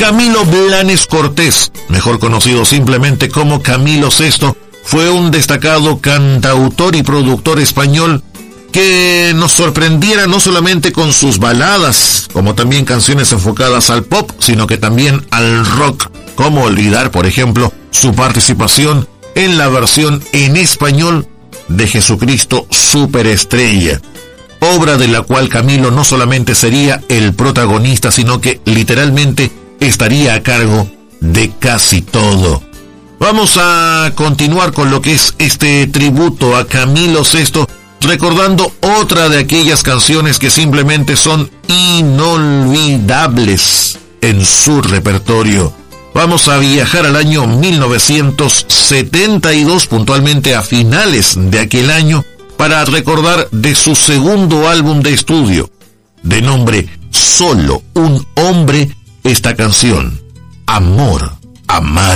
Camilo Blanes Cortés, mejor conocido simplemente como Camilo Sesto, fue un destacado cantautor y productor español que nos sorprendiera no solamente con sus baladas, como también canciones enfocadas al pop, sino que también al rock. ¿Cómo olvidar, por ejemplo, su participación en la versión en español de Jesucristo Superestrella? Obra de la cual Camilo no solamente sería el protagonista, sino que literalmente estaría a cargo de casi todo. Vamos a continuar con lo que es este tributo a Camilo Sesto, recordando otra de aquellas canciones que simplemente son inolvidables en su repertorio. Vamos a viajar al año 1972, puntualmente a finales de aquel año, para recordar de su segundo álbum de estudio, de nombre Solo un hombre, esta canción, Amor, Amar.